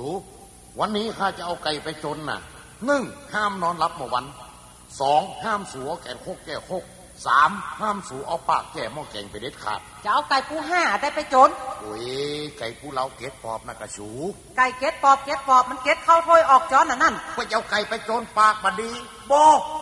สูวันนี้ข้าจะเอาไก่ไปจนน่ะ1ห้ามนอนหลับเมื่อวัน2ห้ามสูเอาแกงโคกแก่โคก3ห้ามสูเอาปากแก่หม้อแกงไปเด็ดขาดจะเอาไก่ปู5ได้ไปจนโอ้ยไก่ปูเราเก็ดปอบนะกระสูไก่เก็ดปอบมันเก็ดเข้าถ้วยออกจอนนั่นไปเอาไก่ไปจนปากบัดดีโบ